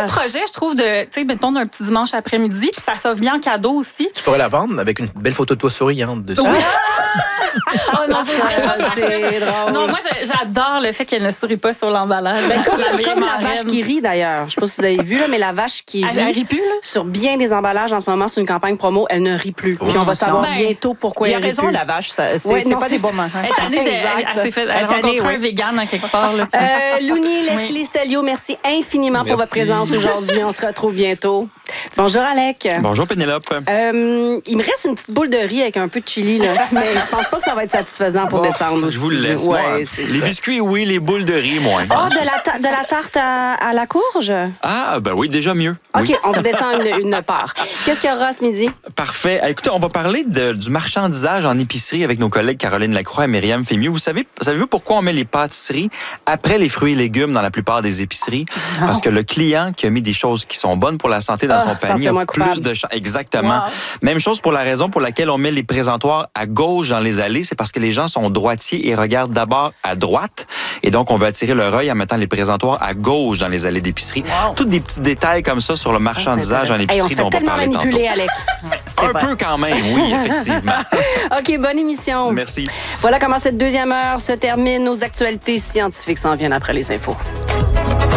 beau projet, je trouve, de, tu sais, mettons, d'un petit dimanche après-midi, puis ça s'offre bien en cadeau aussi. Tu pourrais la vendre avec une belle photo de toi souriante dessus. Oui. Oh non, c'est drôle. Non, moi, j'adore le fait qu'elle ne sourit pas sur l'emballage. Comme la vache qui rit, d'ailleurs. Je ne sais pas si vous avez vu, là, mais la vache qui rit. Elle rit plus, là? Sur bien des emballages, en ce moment, c'est une campagne promo, elle ne rit plus. Puis on va savoir bientôt pourquoi elle rit plus. Il a raison, la vache. C'est pas des bons moments. Elle a rencontré un vegan en quelque part. Louni, Leslie, Stelio, merci infiniment pour votre présence aujourd'hui. On se retrouve bientôt. Bonjour, Alec. Bonjour, Pénélope. Il me reste une petite boule de riz avec un peu de chili, là. Mais je pense pas que ça va être satisfaisant pour descendre. Je vous le laisse, moi. Les biscuits, oui, les boules de riz, moins. Oh, de la tarte à la courge? Ah, ben oui, déjà mieux. OK, oui. on vous descend une part. Qu'est-ce qu'il y aura ce midi? Parfait. Écoutez, on va parler du marchandisage en épicerie avec nos collègues Caroline Lacroix et Myriam Fémieux. Savez-vous pourquoi on met les pâtisseries après les fruits et légumes dans la plupart des épiceries? Non. Parce que le client qui a mis des choses qui sont bonnes pour la santé dans son panier a plus de chance. Exactement. Wow. Même chose pour la raison pour laquelle on met les présentoirs à gauche dans les allées, c'est parce que les gens sont droitiers et regardent d'abord à droite. Et donc, on veut attirer leur œil en mettant les présentoirs à gauche dans les allées d'épicerie. Wow. Tous des petits détails comme ça sur le marchandisage en épicerie dont on va parler tantôt. Alec. Un peu quand même, oui, effectivement. OK, bonne émission. Merci. Voilà comment cette deuxième heure se termine. Nos actualités scientifiques s'en viennent après les infos.